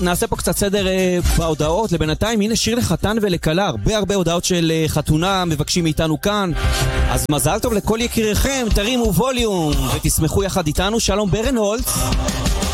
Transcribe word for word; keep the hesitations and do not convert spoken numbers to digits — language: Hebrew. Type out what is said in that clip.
נעשה פה קצת סדר אה, בהודעות. לבינתיים, הנה שיר לחתן ולכלה, הרבה הרבה הודעות של אה, חתונה מבקשים מאיתנו כאן. אז מזל טוב לכל יקיריכם, תרימו ווליום ותשמחו יחד איתנו. שלום ברנהולץ.